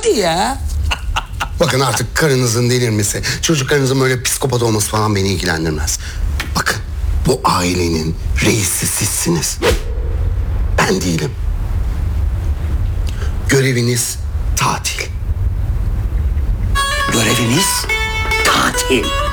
Hadi ya. Bakın artık karınızın delirmesi, çocuklarınızın böyle psikopat olması falan beni ilgilendirmez. Bakın bu ailenin reisi sizsiniz. Ben değilim. Göreviniz tatil. Göreviniz tatil.